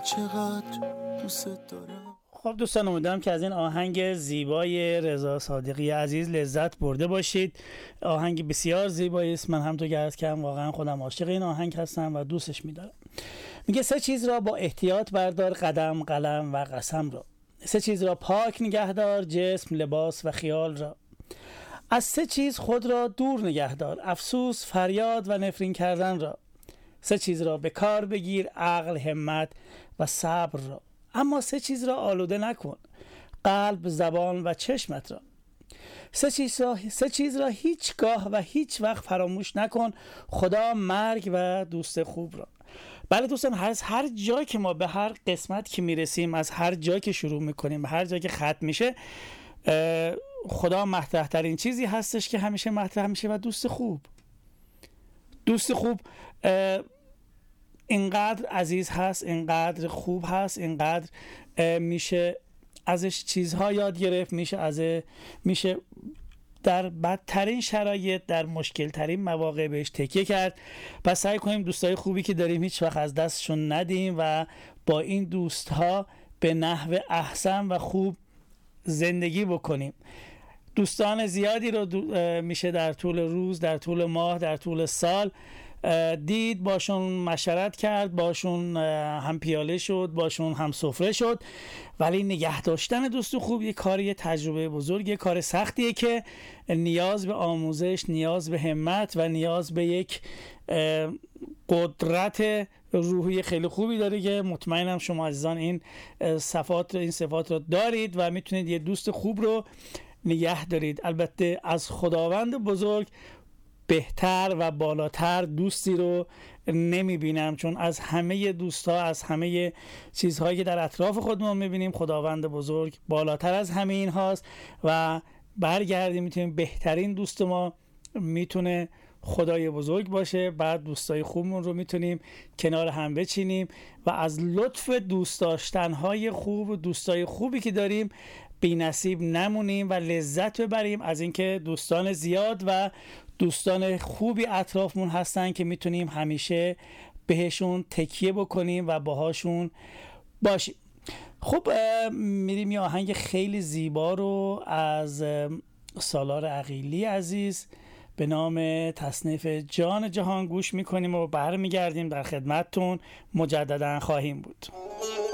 چقدر دوست دارم. خب دوستان، امیدوارم که از این آهنگ زیبای رضا صادقی عزیز لذت برده باشید. آهنگ بسیار زیبایی است. من همونطور که عرض کردم واقعا خودم عاشق این آهنگ هستم و دوستش می‌دارم. میگه 3 چیز را با احتیاط بردار، قدم، قلم و قسم را. 3 چیز را پاک نگهدار، جسم، لباس و خیال را. از 3 چیز خود را دور نگهدار، افسوس، فریاد و نفرین کردن را. 3 چیز را به کار بگیر، عقل، همت و صبر را. اما 3 چیز را آلوده نکن، قلب، زبان و چشمت را. 3 چیز را هیچگاه و هیچ وقت فراموش نکن، خدا، مرگ و دوست خوب را. بله دوستان، هر جایی که ما به هر قسمت که میرسیم، از هر جایی که شروع میکنیم، به هر جایی که ختم میشه، خدا مطرح ترین چیزی هستش که همیشه مطرح میشه و دوست خوب. دوست خوب اینقدر عزیز هست، اینقدر خوب هست، اینقدر میشه ازش چیزها یاد گرفت، میشه در بدترین شرایط، در مشکل ترین مواقع بهش تکیه کرد. پس سعی کنیم دوستای خوبی که داریم هیچ وقت از دستشون ندیم و با این دوستها به نحو احسن و خوب زندگی بکنیم. دوستان زیادی رو میشه در طول روز، در طول ماه، در طول سال دید، باشون مشورت کرد، باشون هم پیاله شد، باشون هم سفره شد، ولی نگه داشتن دوست خوب یه کاری، تجربه بزرگیه، کار سختیه که نیاز به آموزش، نیاز به همت و نیاز به یک قدرت روحی خیلی خوبی داره که مطمئنم شما عزیزان این صفات رو دارید و میتونید یه دوست خوب رو نگه دارید. البته از خداوند بزرگ بهتر و بالاتر دوستی رو نمیبینم، چون از همه دوستها، از همه چیزهایی که در اطراف خودمون میبینیم، خداوند بزرگ بالاتر از همه این هاست و برگردیم میتونیم بهترین دوست ما میتونه خدای بزرگ باشه. بعد دوستای خوبمون رو میتونیم کنار هم بچینیم و از لطف دوست داشتنهای خوب، دوستای خوبی که داریم بی نصیب نمونیم و لذت ببریم از اینکه دوستان زیاد و دوستان خوبی اطرافمون هستن که میتونیم همیشه بهشون تکیه بکنیم و باهاشون باشیم. خب میریم یه آهنگ خیلی زیبا رو از سالار عقیلی عزیز به نام تصنیف جان جهان گوش میکنیم و برمیگردیم در خدمتتون مجددا خواهیم بود.